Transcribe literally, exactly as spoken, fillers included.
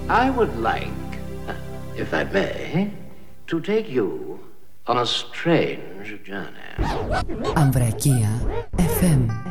I would like, if I may, to take you on a strange journey. Ambrakia εφ εμ.